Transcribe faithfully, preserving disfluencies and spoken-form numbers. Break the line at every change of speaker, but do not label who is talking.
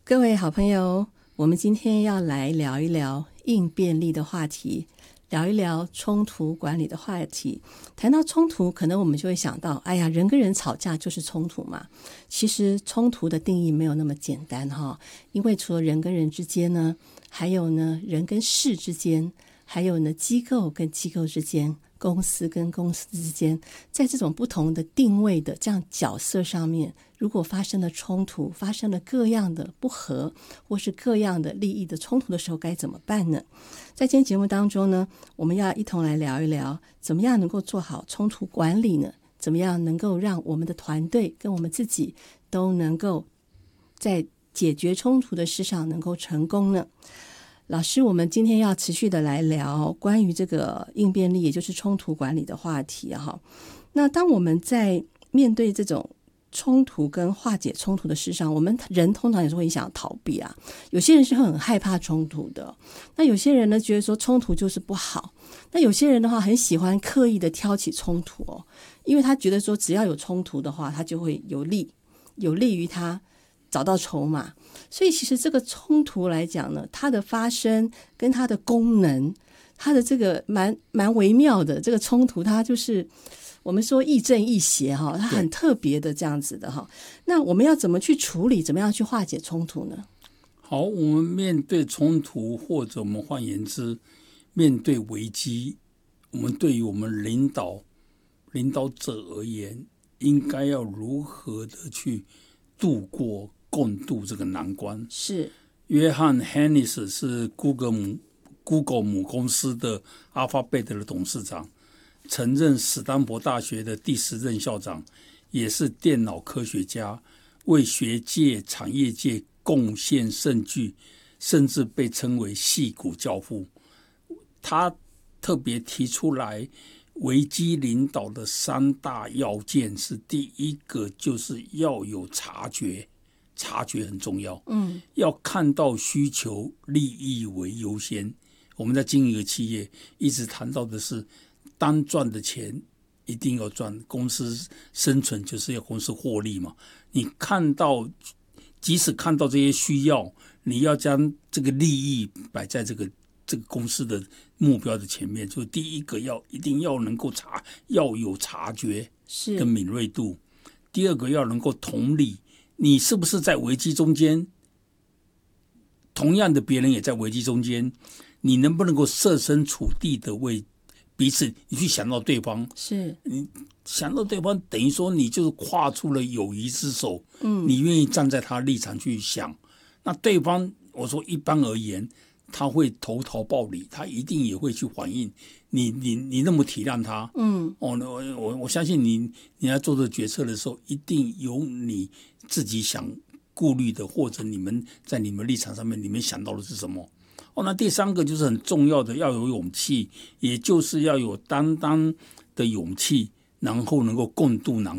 各位好朋友，我们今天要来聊一聊应变力的话题，聊一聊冲突管理的话题。谈到冲突，可能我们就会想到，哎呀，人跟人吵架就是冲突嘛。其实冲突的定义没有那么简单哈，因为除了人跟人之间呢，还有呢人跟事之间，还有呢机构跟机构之间，公司跟公司之间，在这种不同的定位的这样角色上面，如果发生了冲突，发生了各样的不合，或是各样的利益的冲突的时候，该怎么办呢？在今天节目当中呢，我们要一同来聊一聊，怎么样能够做好冲突管理呢？怎么样能够让我们的团队跟我们自己都能够在解决冲突的事上能够成功呢？老师，我们今天要持续的来聊关于这个应变力，也就是冲突管理的话题哈。那当我们在面对这种冲突跟化解冲突的事上，我们人通常也是会想逃避啊。有些人是很害怕冲突的，那有些人呢觉得说冲突就是不好，那有些人的话很喜欢刻意的挑起冲突哦，因为他觉得说只要有冲突的话，他就会有利，有利于他找到筹码。所以其实这个冲突来讲呢，它的发生跟它的功能，它的这个蛮蛮微妙的。这个冲突它就是我们说亦正亦邪哈，它很特别的这样子的哈。那我们要怎么去处理，怎么样去化解冲突呢？
好，我们面对冲突，或者我们换言之，面对危机，我们对于我们领导领导者而言，应该要如何的去度过共度这个难关。
是
约翰 Hennis 是 Google 母 Google 母公司的 Alphabet 的董事长，曾任史丹佛大学的第十任校长，也是电脑科学家，为学界产业界贡献甚巨，甚至被称为矽谷教父。他特别提出来危机领导的三大要件，是第一个就是要有察觉，察觉很重要，嗯，要看到需求，利益为优先。我们在经营一个企业，一直谈到的是单赚的钱一定要赚，公司生存就是要公司获利嘛。你看到，即使看到这些需要，你要将这个利益摆在这个这个公司的目标的前面。所以第一个要一定要能够察，要有察觉跟敏锐度。第二个要能够同理，你是不是在危机中间？同样的，别人也在危机中间，你能不能够设身处地的为彼此，你去想到对方，
是
你想到对方，等于说你就是跨出了友谊之手，嗯，你愿意站在他立场去想，那对方，我说一般而言，他会投桃报李，他一定也会去反映你，你你那么体谅他，嗯，哦，我我我相信你，你在做这个决策的时候，一定有你自己想顾虑的，或者你们在你们立场上面，你们想到的是什么？哦，那第三个就是很重要的，要有勇气，也就是要有担当的勇气，然后能够共度难